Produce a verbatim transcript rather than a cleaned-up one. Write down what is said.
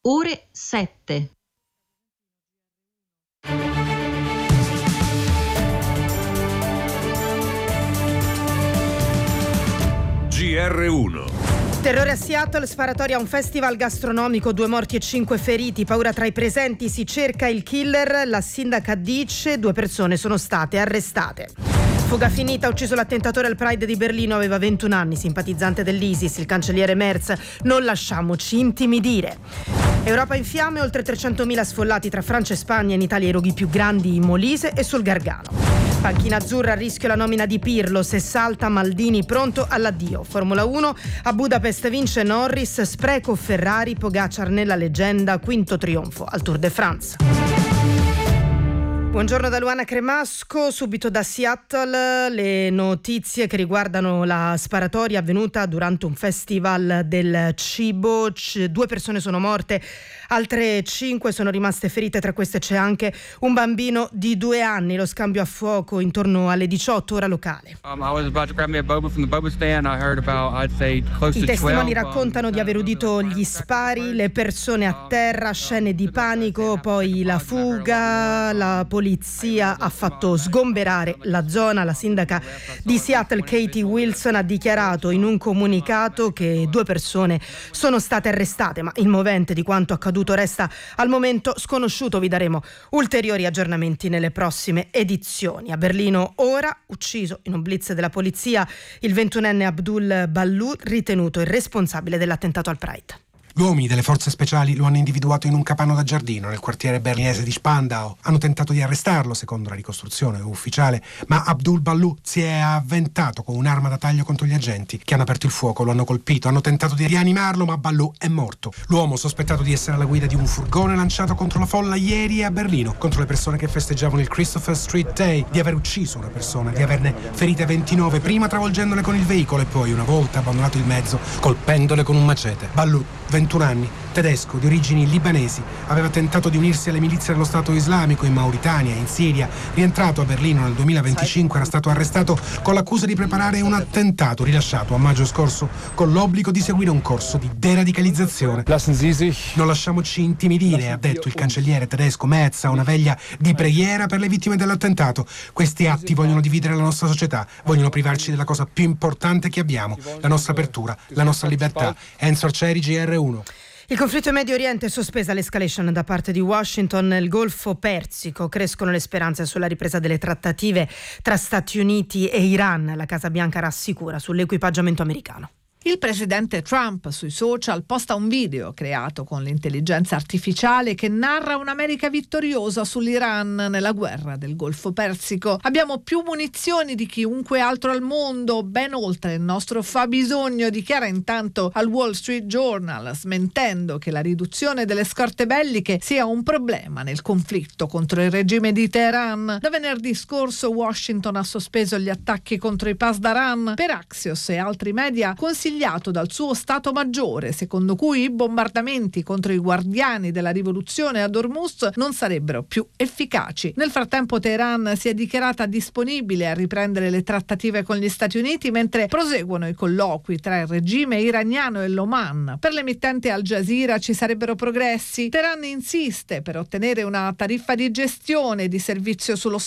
ore sette. G R uno. Terrore a Seattle, sparatoria a un festival gastronomico, due morti e cinque feriti, paura tra i presenti, si cerca il killer, la sindaca dice due persone sono state arrestate. Fuga finita, ucciso l'attentatore al Pride di Berlino, aveva ventuno anni, simpatizzante dell'ISIS, il cancelliere Merz, non lasciamoci intimidire. Europa in fiamme, oltre trecentomila sfollati tra Francia e Spagna, in Italia i roghi più grandi in Molise e sul Gargano. Panchina azzurra, a rischio la nomina di Pirlo, se salta Maldini pronto all'addio. Formula uno, a Budapest vince Norris, spreco Ferrari, Pogacar nella leggenda, quinto trionfo al Tour de France. Buongiorno da Luana Cremasco, subito da Seattle le notizie che riguardano la sparatoria avvenuta durante un festival del cibo. C- due persone sono morte, altre cinque sono rimaste ferite, tra queste c'è anche un bambino di due anni. Lo scambio a fuoco intorno alle diciotto ora locale. Um, I was about to grab me a boba from the boba stand. I heard about, I'd say, close I to testimoni twelve. raccontano di aver udito gli spari, le persone a terra, scene di panico, poi la fuga, la polizia ha fatto sgomberare la zona. La sindaca di Seattle, Katie Wilson, ha dichiarato in un comunicato che due persone sono state arrestate, ma il movente di quanto accaduto resta al momento sconosciuto. Vi daremo ulteriori aggiornamenti nelle prossime edizioni. A Berlino ora, ucciso in un blitz della polizia, il ventunenne Abdul Ballu, ritenuto il responsabile dell'attentato al Pride. Gli uomini delle forze speciali lo hanno individuato in un capanno da giardino nel quartiere berlinese di Spandau. Hanno tentato di arrestarlo, secondo la ricostruzione ufficiale, ma Abdul Ballu si è avventato con un'arma da taglio contro gli agenti che hanno aperto il fuoco, lo hanno colpito, hanno tentato di rianimarlo, ma Ballu è morto. L'uomo, sospettato di essere alla guida di un furgone lanciato contro la folla ieri a Berlino, contro le persone che festeggiavano il Christopher Street Day, di aver ucciso una persona, di averne ferite ventinove, prima travolgendole con il veicolo e poi, una volta abbandonato il mezzo, colpendole con un macete. Ballu, ventuno anni, tedesco, di origini libanesi, aveva tentato di unirsi alle milizie dello Stato Islamico in Mauritania e in Siria. Rientrato a Berlino nel duemilaventicinque, era stato arrestato con l'accusa di preparare un attentato, rilasciato a maggio scorso con l'obbligo di seguire un corso di deradicalizzazione. Non lasciamoci intimidire, ha detto il cancelliere tedesco Merz a una veglia di preghiera per le vittime dell'attentato. Questi atti vogliono dividere la nostra società, vogliono privarci della cosa più importante che abbiamo, la nostra apertura, la nostra libertà. Enzo Arcieri, G R uno. Il conflitto in Medio Oriente è sospesa l'escalation da parte di Washington nel Golfo Persico. Crescono le speranze sulla ripresa delle trattative tra Stati Uniti e Iran. La Casa Bianca rassicura sull'equipaggiamento americano. Il presidente Trump sui social posta un video creato con l'intelligenza artificiale che narra un'America vittoriosa sull'Iran nella guerra del Golfo Persico. Abbiamo più munizioni di chiunque altro al mondo, ben oltre il nostro fabbisogno, dichiara intanto al Wall Street Journal, smentendo che la riduzione delle scorte belliche sia un problema nel conflitto contro il regime di Teheran. Da venerdì scorso Washington ha sospeso gli attacchi contro i Pasdaran per Axios e altri media, consigliando dal suo Stato Maggiore, secondo cui i bombardamenti contro i guardiani della rivoluzione ad Hormuz non sarebbero più efficaci. Nel frattempo Teheran si è dichiarata disponibile a riprendere le trattative con gli Stati Uniti, mentre proseguono i colloqui tra il regime iraniano e l'Oman. Per l'emittente Al Jazeera ci sarebbero progressi. Teheran insiste per ottenere una tariffa di gestione di servizio sullo